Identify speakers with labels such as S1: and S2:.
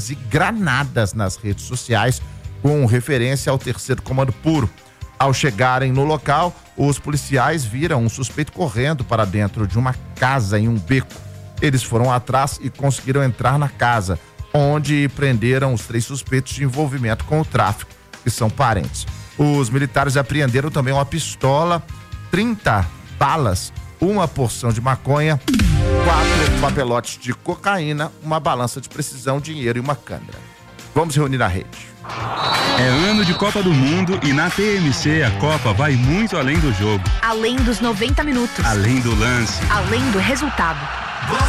S1: e granadas nas redes sociais com referência ao Terceiro Comando Puro. Ao chegarem no local, os policiais viram um suspeito correndo para dentro de uma casa em um beco. Eles foram atrás e conseguiram entrar na casa, onde prenderam os 3 suspeitos de envolvimento com o tráfico, que são parentes. Os militares apreenderam também uma pistola, 30 balas, uma porção de maconha, 4 papelotes de cocaína, uma balança de precisão, dinheiro e uma câmera. Vamos reunir na rede.
S2: É ano de Copa do Mundo e na TMC a Copa vai muito além do jogo.
S3: Além dos 90 minutos.
S2: Além do lance.
S3: Além do resultado.